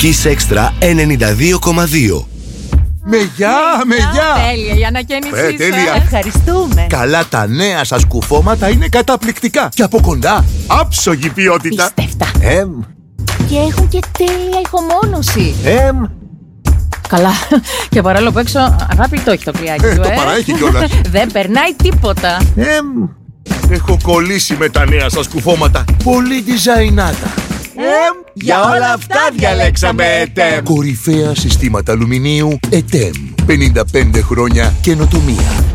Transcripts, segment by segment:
Kiss Extra 92,2. Με γεια. Τέλεια, η ανακαίνισή τέλεια. σας. Ευχαριστούμε. Καλά, τα νέα σας κουφώματα είναι καταπληκτικά. Και από κοντά, άψογη ποιότητα. Πίστευτα. Και έχουν και τέλεια ηχομόνωση. Καλά, και παρόλο που έξω αγάπη το έχει το κρυάκι του, Το παραέχει κιόλας. Δεν περνάει τίποτα. Έχω κολλήσει με τα νέα σας κουφώματα. Πολύ διζαϊνάτα. Για όλα αυτά διαλέξαμε ETEM. Κορυφαία συστήματα αλουμινίου ETEM. 55 χρόνια καινοτομία.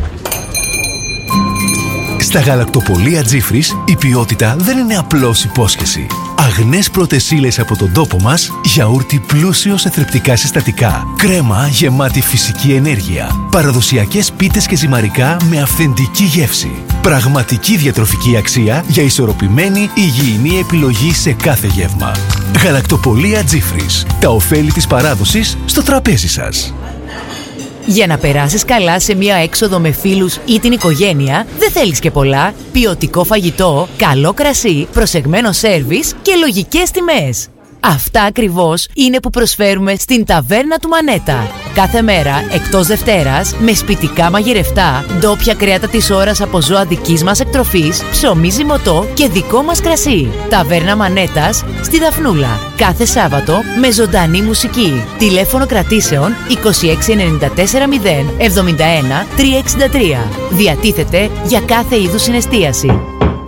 Στα γαλακτοπολία Τζίφρις η ποιότητα δεν είναι απλώς υπόσχεση. Αγνές πρώτες ύλες από τον τόπο μας, γιαούρτι πλούσιο σε θρεπτικά συστατικά, κρέμα γεμάτη φυσική ενέργεια, παραδοσιακές πίτες και ζυμαρικά με αυθεντική γεύση. Πραγματική διατροφική αξία για ισορροπημένη υγιεινή επιλογή σε κάθε γεύμα. Γαλακτοπολία Τζίφρις. Τα ωφέλη της παράδοσης στο τραπέζι σας. Για να περάσεις καλά σε μία έξοδο με φίλους ή την οικογένεια, δεν θέλεις και πολλά. Ποιοτικό φαγητό, καλό κρασί, προσεγμένο σέρβις και λογικές τιμές. Αυτά ακριβώς είναι που προσφέρουμε στην Ταβέρνα του Μανέτα. Κάθε μέρα, εκτός Δευτέρας, με σπιτικά μαγειρευτά, ντόπια κρέατα της ώρας από ζώα δικής μας εκτροφής, ψωμί ζυμωτό και δικό μας κρασί. Ταβέρνα Μανέτας στη Δαφνούλα. Κάθε Σάββατο με ζωντανή μουσική. Τηλέφωνο κρατήσεων 2694 0 71 363. Διατίθεται για κάθε είδους συναισθίαση.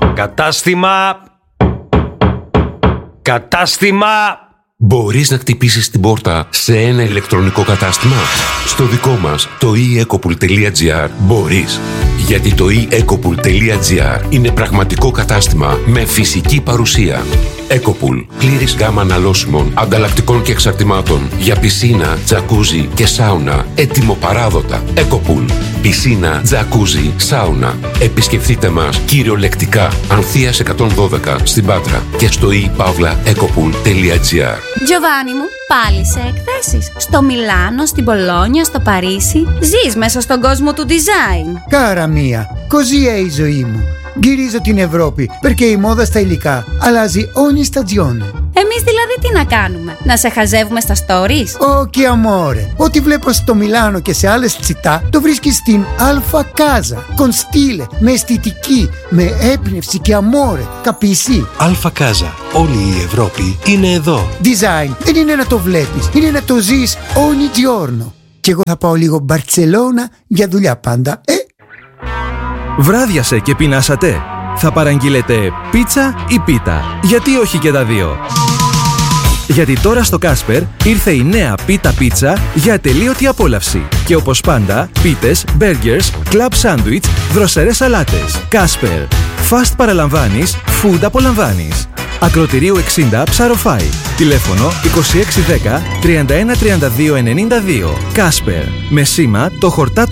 Κατάστημα! Μπορείς να χτυπήσεις την πόρτα σε ένα ηλεκτρονικό κατάστημα? Στο δικό μας, το eEcopool.gr, μπορείς. Γιατί το eEcopool.gr είναι πραγματικό κατάστημα με φυσική παρουσία. Ecopool. Πλήρης γάμα αναλώσιμων, ανταλλακτικών και εξαρτημάτων για πισίνα, τζακούζι και σάουνα. Έτοιμο-παράδοτα. Ecopool. Πισίνα, τζακούζι, σάουνα. Επισκεφτείτε μας κυριολεκτικά. Ανθείας 112 στην Πάτρα και στο ePavlaEcopool.gr. Giovanni μου, πάλι σε εκθέσεις. Στο Μιλάνο, στην Πολόνια, στο Παρίσι. Ζεις μέσα στον κόσμο του design. Cara mia, così è η ζωή μου. Γυρίζω την Ευρώπη, perché η μόδα στα υλικά αλλάζει ogni stagione. Εμείς δηλαδή τι να κάνουμε? Να σε χαζεύουμε στα stories? Όχι, amore. Ό,τι βλέπω στο Μιλάνο και σε άλλες τσιτά, το βρίσκεις στην Alfa Casa. Con stile, με αισθητική, με έμπνευση και amore. Capisci? Alfa Casa. Όλη η Ευρώπη είναι εδώ. Design δεν είναι να το βλέπεις, είναι να το ζεις ogni giorno. Και εγώ θα πάω λίγο Μπαρτσελώνα για δουλειά πάντα, Βράδιασε και πεινάσατε. Θα παραγγείλετε πίτσα ή πίτα? Γιατί όχι και τα δύο? Γιατί τώρα στο Κάσπερ ήρθε η νέα πίτα πίτσα για ατελείωτη απόλαυση. Και όπως πάντα, πίτες, μπέργκερς, κλαμπ σάντουιτς, δροσερές σαλάτες. Κάσπερ. Fast παραλαμβάνεις, food απολαμβάνεις. Ακροτηρίου 60 Ψαροφάι. Τηλέφωνο 2610 31 32 92. Κάσπερ. Με σήμα το χορτάτο